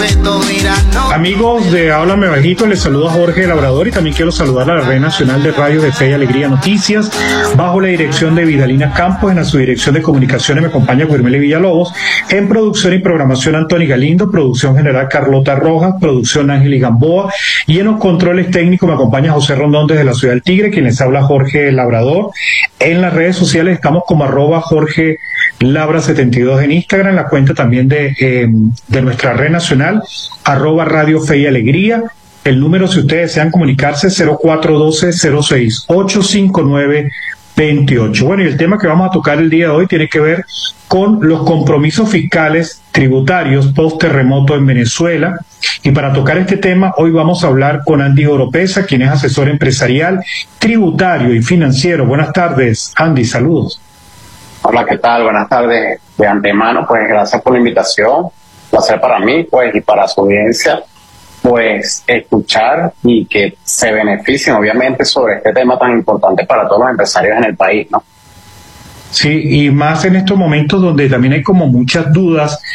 Amigos de Háblame Bajito, les saluda Jorge Labrador y también quiero saludar a la Red Nacional de Radio de Fe y Alegría Noticias, bajo la dirección de Vidalina Campos. En la subdirección de comunicaciones me acompaña Guirmeli Villalobos, en producción y programación Antoni Galindo, producción general Carlota Rojas, producción Ángel Gamboa, y en los controles técnicos me acompaña José Rondón desde la Ciudad del Tigre, quien les habla Jorge Labrador. En las redes sociales estamos como @Jorge Labra72 en Instagram, la cuenta también de nuestra red nacional, @Radio Fe y Alegría. El número, si ustedes desean comunicarse, 0412-06-859-28. Bueno, y el tema que vamos a tocar el día de hoy tiene que ver con los compromisos fiscales tributarios post-terremoto en Venezuela. Y para tocar este tema, hoy vamos a hablar con Andy Oropesa, quien es asesor empresarial, tributario y financiero. Buenas tardes, Andy, saludos. Hola, ¿qué tal? Buenas tardes. De antemano, pues gracias por la invitación. Placer para mí, pues, y para su audiencia, pues, escuchar y que se beneficien, obviamente, sobre este tema tan importante para todos los empresarios en el país, ¿no? Sí, y más en estos momentos donde también hay como muchas dudas